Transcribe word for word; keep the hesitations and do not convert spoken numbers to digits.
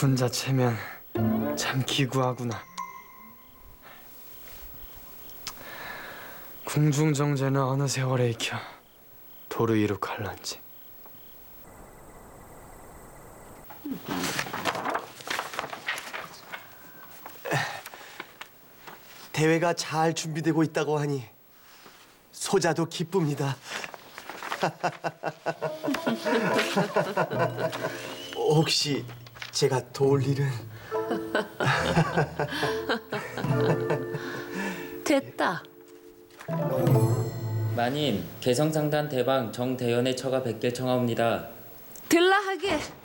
군자 체면 참 기구하구나. 궁중정제는 어느 세월에 익혀 도를 이룩할런지. 대회가 잘 준비되고 있다고 하니 소자도 기쁩니다. 혹시 제가 도울 일은? 됐다. 마님, 개성상단 대방 정대연의 처가 뵙길 청하옵니다. 들라 하게.